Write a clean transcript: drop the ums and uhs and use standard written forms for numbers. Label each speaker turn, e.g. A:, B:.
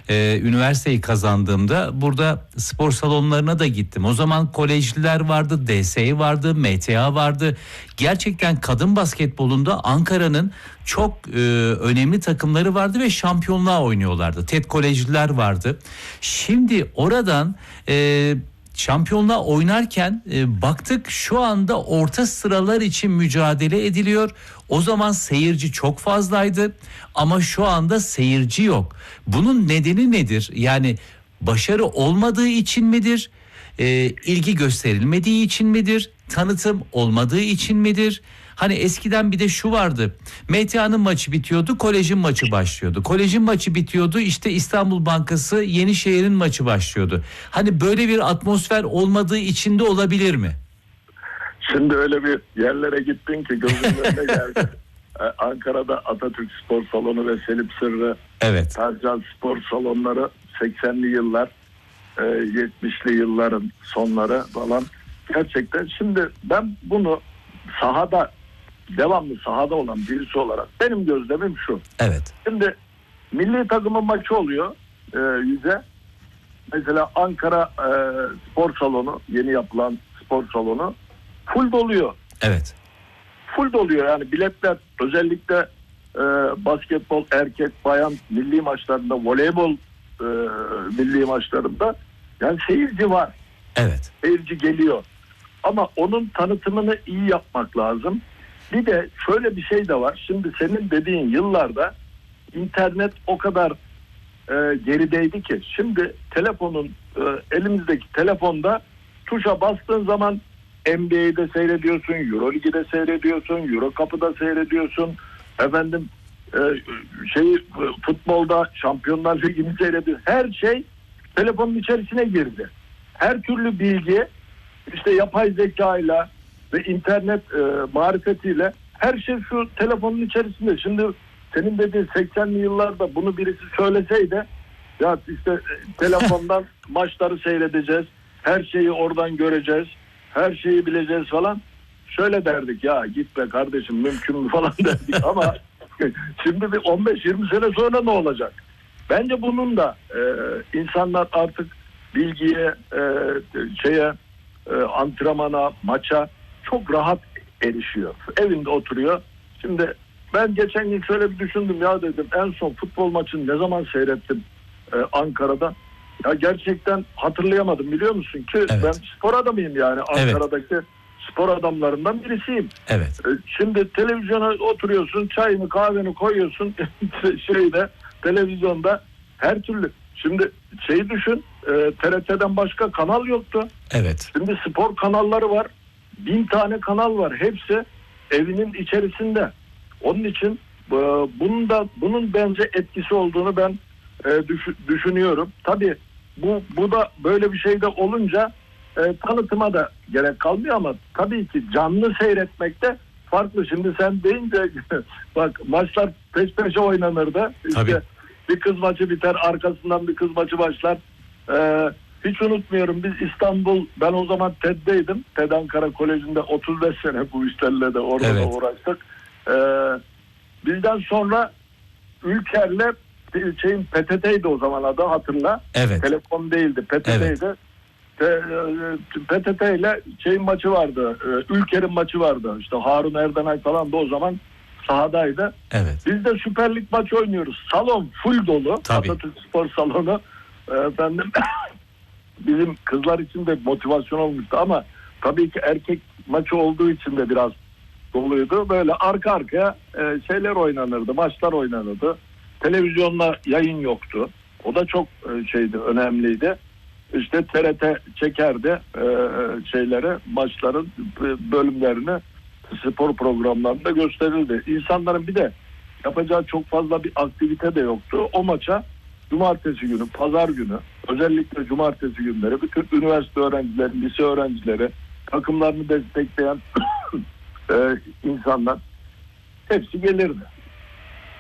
A: üniversiteyi kazandığımda burada spor salonlarına da gittim. O zaman kolejliler vardı, DSE vardı, MTA vardı. Gerçekten kadın basketbolunda Ankara'nın çok önemli takımları vardı ve şampiyonluğa oynuyorlardı. TED kolejliler vardı. Şimdi oradan şampiyonluğa oynarken baktık şu anda orta sıralar için mücadele ediliyor. O zaman seyirci çok fazlaydı ama şu anda seyirci yok. Bunun nedeni nedir? Yani başarı olmadığı için midir? İlgi gösterilmediği için midir? Tanıtım olmadığı için midir? Hani eskiden bir de şu vardı. MTA'nın maçı bitiyordu, kolejin maçı başlıyordu. Kolejin maçı bitiyordu, işte İstanbul Bankası Yenişehir'in maçı başlıyordu. Hani böyle bir atmosfer olmadığı için de olabilir mi?
B: Şimdi öyle bir yerlere gittin ki gözümün önüne geldi. Ankara'da Atatürk Spor Salonu ve Selim Sırrı,
A: evet.
B: Tarcan Spor Salonları 80'li yıllar, 70'li yılların sonları falan. Gerçekten şimdi ben bunu sahada, devamlı sahada olan birisi olarak benim gözlemim şu.
A: Evet.
B: Şimdi milli takımın maçı oluyor yüze. Mesela Ankara spor salonu, yeni yapılan spor salonu full doluyor.
A: Evet.
B: Full doluyor yani biletler, özellikle basketbol, erkek, bayan milli maçlarında, voleybol milli maçlarında yani seyirci var.
A: Evet.
B: Seyirci geliyor. Ama onun tanıtımını iyi yapmak lazım. Bir de şöyle bir şey de var. Şimdi senin dediğin yıllarda internet o kadar gerideydi ki. Şimdi telefonun, elimizdeki telefonda tuşa bastığın zaman NBA'de seyrediyorsun, Euroleague'de seyrediyorsun, Euro Cup'da seyrediyorsun. Efendim futbolda Şampiyonlar Ligi'ni seyrediyorsun. Her şey telefonun içerisine girdi. Her türlü bilgi işte yapay zekayla ve internet marifetiyle her şey şu telefonun içerisinde. Şimdi senin dediğin 80'li yıllarda bunu birisi söyleseydi, ya işte telefondan maçları seyredeceğiz, her şeyi oradan göreceğiz, her şeyi bileceğiz falan. Şöyle derdik, ya git be kardeşim mümkün mü falan derdik ama şimdi bir 15-20 sene sonra ne olacak? Bence bunun da insanlar artık bilgiye, antrenmana, maça çok rahat erişiyor. Evinde oturuyor. Şimdi ben geçen gün şöyle bir düşündüm, ya dedim en son futbol maçını ne zaman seyrettim Ankara'da? Ya gerçekten hatırlayamadım, biliyor musun ki
A: evet.
B: Ben spor adamıyım yani Ankara'daki evet. Spor adamlarından birisiyim.
A: Evet.
B: Şimdi televizyona oturuyorsun, çayını kahveni koyuyorsun televizyonda her türlü. Şimdi düşün, TRT'den başka kanal yoktu.
A: Evet.
B: Şimdi spor kanalları var. 1000 tane kanal var. Hepsi evinin içerisinde. Onun için bunun bence etkisi olduğunu ben düşünüyorum. Tabii bu da böyle bir şey de olunca tanıtıma da gerek kalmıyor ama tabii ki canlı seyretmekte farklı. Şimdi sen deyince bak maçlar peş peşe oynanırdı. İşte bir kız maçı biter, arkasından bir kız maçı başlar. Hiç unutmuyorum, biz ben o zaman TED'deydim. TED Ankara Koleji'nde 35 sene bu işlerle de orada evet. da uğraştık. Bizden sonra Ülker'le PTT'ydi o zaman adı, hatırla.
A: Evet.
B: Telefon değildi, PTT'ydi. Evet. PTT ile maçı vardı. Ülker'in maçı vardı. İşte Harun Erdenay falan da o zaman sahadaydı.
A: Evet.
B: Biz de Süper Lig maçı oynuyoruz. Salon full dolu.
A: Tabii.
B: Atatürk Spor Salonu. Efendim bizim kızlar için de motivasyon olmuştu ama tabii ki erkek maçı olduğu için de biraz doluydu. Böyle arka arkaya oynanırdı, maçlar oynanırdı. Televizyonla yayın yoktu. O da çok önemliydi. İşte TRT çekerdi maçların bölümlerini, spor programlarında gösterildi. İnsanların bir de yapacağı çok fazla bir aktivite de yoktu. O maça cumartesi günü, pazar günü, özellikle cumartesi günleri bütün üniversite öğrencileri, lise öğrencileri, takımlarını destekleyen insanlar hepsi gelirdi.